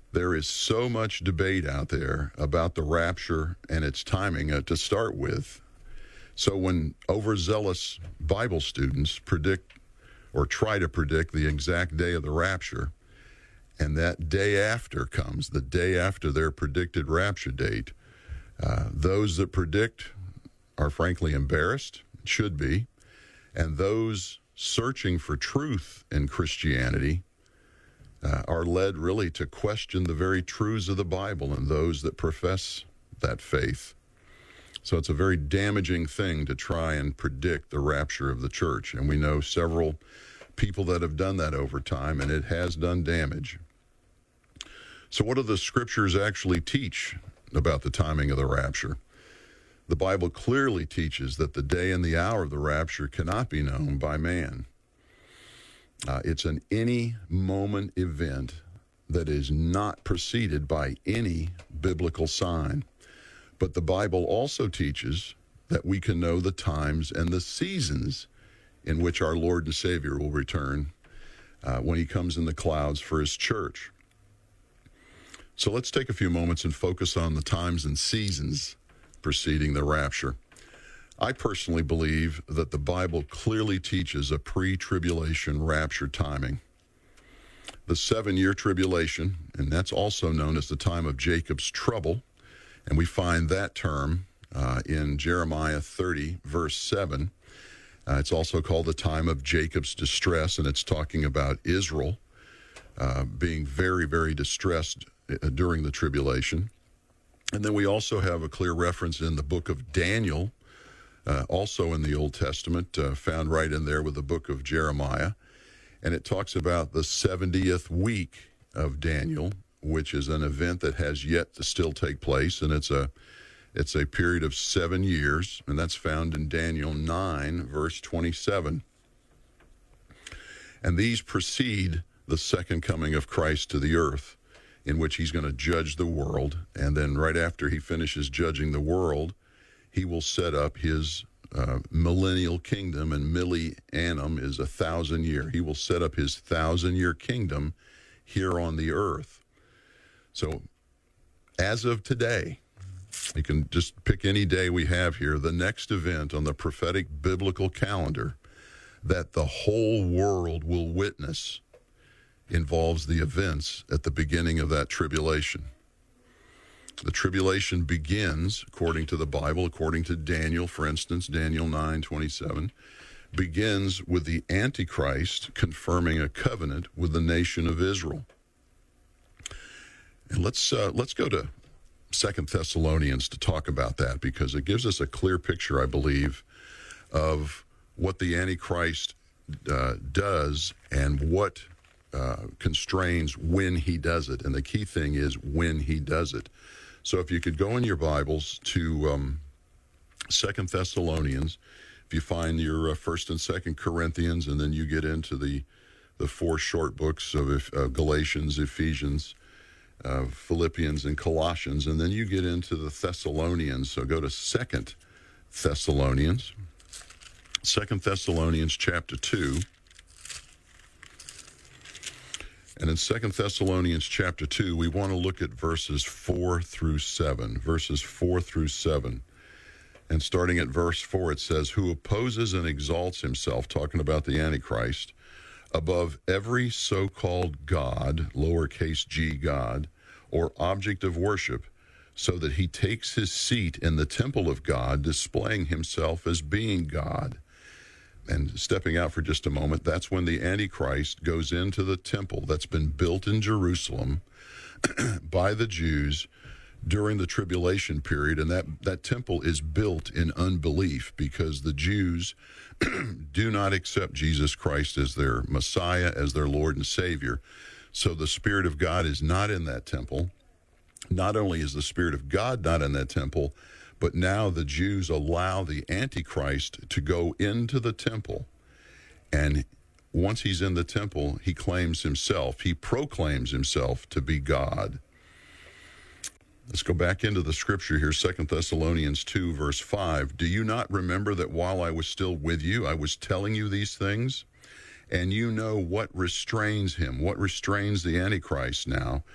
There is so much debate out there about the rapture and its timing to start with. So when overzealous Bible students predict or try to predict the exact day of the rapture, and that day after comes, the day after their predicted rapture date, those that predict are frankly embarrassed, should be, and those searching for truth in Christianity are led really to question the very truths of the Bible and those that profess that faith. So it's a very damaging thing to try and predict the rapture of the church. And we know several people that have done that over time, and it has done damage. So what do the scriptures actually teach about the timing of the rapture? The Bible clearly teaches that the day and the hour of the rapture cannot be known by man. It's an any moment event that is not preceded by any biblical sign. But the Bible also teaches that we can know the times and the seasons in which our Lord and Savior will return when he comes in the clouds for his church. So let's take a few moments and focus on the times and seasons preceding the rapture. I personally believe that the Bible clearly teaches a pre-tribulation rapture timing. The 7-year tribulation, and that's also known as the time of Jacob's trouble, and we find that term in Jeremiah 30, verse 7. It's also called the time of Jacob's distress, and it's talking about Israel being very, very distressed during the tribulation. And then we also have a clear reference in the book of Daniel, also in the Old Testament, found right in there with the book of Jeremiah. And it talks about the 70th week of Daniel, which is an event that has yet to still take place. And it's a period of 7 years, and that's found in Daniel 9, verse 27. And these precede the second coming of Christ to the earth, in which he's going to judge the world. And then right after he finishes judging the world, he will set up his millennial kingdom, and millennium is 1,000 year. He will set up his 1,000-year kingdom here on the earth. So as of today, you can just pick any day we have here, the next event on the prophetic biblical calendar that the whole world will witness involves the events at the beginning of that tribulation. The tribulation begins, according to the Bible, according to Daniel, for instance, Daniel 9:27, begins with the Antichrist confirming a covenant with the nation of Israel. And let's go to 2 Thessalonians to talk about that, because it gives us a clear picture, I believe, of what the Antichrist does and what constrains when he does it. And the key thing is when he does it. So if you could go in your Bibles to 2 Thessalonians, if you find your 1st and 2nd Corinthians, and then you get into the 4 short books of Galatians, Ephesians, Philippians, and Colossians, and then you get into the Thessalonians. So go to 2 Thessalonians, 2 Thessalonians chapter 2. And in 2 Thessalonians chapter 2, we want to look at verses 4 through 7. Verses 4 through 7. And starting at verse 4, it says, "Who opposes and exalts himself," talking about the Antichrist, "above every so-called God," lowercase g God, "or object of worship, so that he takes his seat in the temple of God, displaying himself as being God." And stepping out for just a moment, that's when the Antichrist goes into the temple that's been built in Jerusalem by the Jews during the tribulation period. And that temple is built in unbelief, because the Jews do not accept Jesus Christ as their Messiah, as their Lord and Savior. So the Spirit of God is not in that temple. Not only is the Spirit of God not in that temple, but now the Jews allow the Antichrist to go into the temple. And once he's in the temple, he proclaims himself to be God. Let's go back into the scripture here, 2 Thessalonians 2, verse 5. "Do you not remember that while I was still with you, I was telling you these things? And you know what restrains him," what restrains the Antichrist now,